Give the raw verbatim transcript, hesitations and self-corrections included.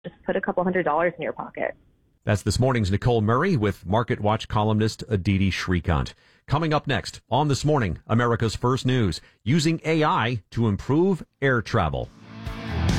Just put a couple hundred dollars in your pocket. That's this morning's Nicole Murray with Market Watch columnist Aditi Shrikant. Coming up next on This Morning, America's First News, using A I to improve air travel.